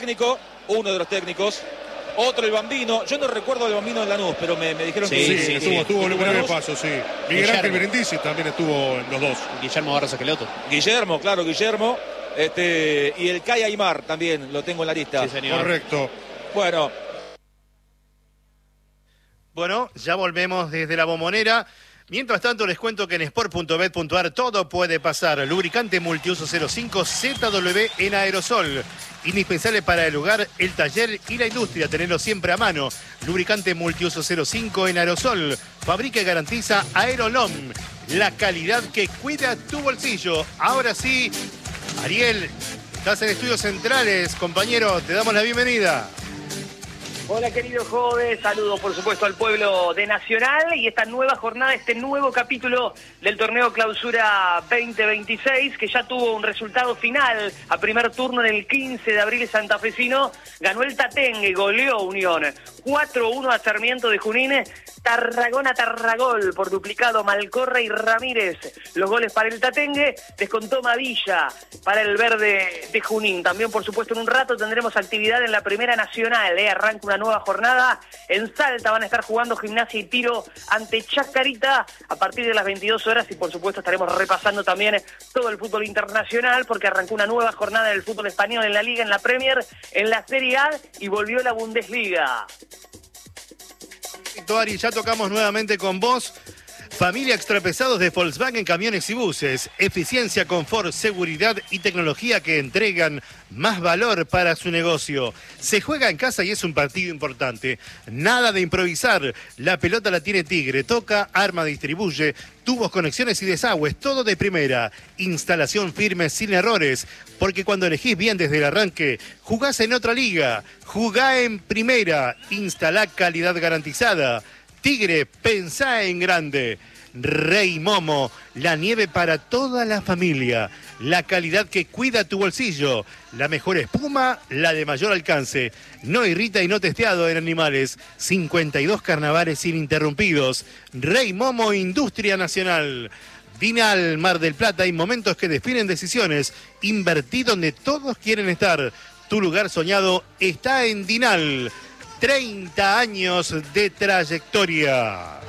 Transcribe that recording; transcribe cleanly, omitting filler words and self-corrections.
técnico, uno de los técnicos. Otro el Bambino. Yo no recuerdo el Bambino en Lanús, pero me dijeron que... Sí, estuvo en el paso, sí. Miguel Ángel Brindisi también estuvo en los dos. Guillermo Barros Aqueloto. Guillermo, claro, Guillermo. Y el Kai Aymar también lo tengo en la lista. Sí, señor. Correcto. Bueno, ya volvemos desde la Bombonera. Mientras tanto, les cuento que en sport.bet.ar todo puede pasar. Lubricante multiuso 05 ZW en aerosol. Indispensable para el hogar, el taller y la industria. Tenerlo siempre a mano. Lubricante multiuso 05 en aerosol. Fabrica y garantiza Aerolom. La calidad que cuida tu bolsillo. Ahora sí, Ariel, estás en Estudios Centrales. Compañero, te damos la bienvenida. Hola querido Jode, saludos por supuesto al pueblo de Nacional y esta nueva jornada, este nuevo capítulo del torneo Clausura 2026 que ya tuvo un resultado final a primer turno en el 15 de abril santafesino. Ganó el Tatengue, goleó Unión 4-1 a Sarmiento de Junín. Tarragona-Tarragol por duplicado Malcorra y Ramírez. Los goles para el Tatengue, descontó Mavilla para el verde de Junín. También, por supuesto, en un rato tendremos actividad en la Primera Nacional. Arranca una nueva jornada. En Salta van a estar jugando Gimnasia y Tiro ante Chacarita a partir de las 22 horas. Y, por supuesto, estaremos repasando también todo el fútbol internacional porque arrancó una nueva jornada del fútbol español en la Liga, en la Premier, en la Serie A y volvió la Bundesliga. Ari, ya tocamos nuevamente con vos. Familia Extrapesados de Volkswagen Camiones y Buses. Eficiencia, confort, seguridad y tecnología que entregan más valor para su negocio. Se juega en casa y es un partido importante. Nada de improvisar. La pelota la tiene Tigre. Toca, arma, distribuye. Tubos, conexiones y desagües. Todo de primera. Instalación firme sin errores. Porque cuando elegís bien desde el arranque, jugás en otra liga. Jugá en primera. Instalá calidad garantizada. Tigre, pensá en grande. Rey Momo, la nieve para toda la familia. La calidad que cuida tu bolsillo. La mejor espuma, la de mayor alcance. No irrita y no testeado en animales. 52 carnavales ininterrumpidos. Rey Momo, Industria Nacional. Dinal, Mar del Plata, hay momentos que definen decisiones. Invertí donde todos quieren estar. Tu lugar soñado está en Dinal. 30 años de trayectoria.